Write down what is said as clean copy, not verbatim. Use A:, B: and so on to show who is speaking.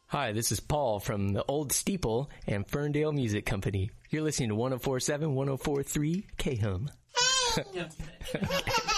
A: Hi, this is Paul from the Old Steeple and Ferndale Music Company. You're listening to 104.7, 104.3 KHUM.